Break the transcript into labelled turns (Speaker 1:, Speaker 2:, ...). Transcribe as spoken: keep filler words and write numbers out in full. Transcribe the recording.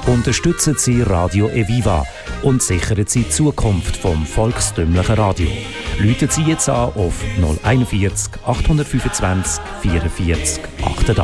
Speaker 1: Unterstützen Sie Radio Eviva und sichern Sie die Zukunft vom volkstümlichen Radio. Rufen Sie jetzt an auf null vierzig, achthundertfünfundzwanzig, vierundvierzig,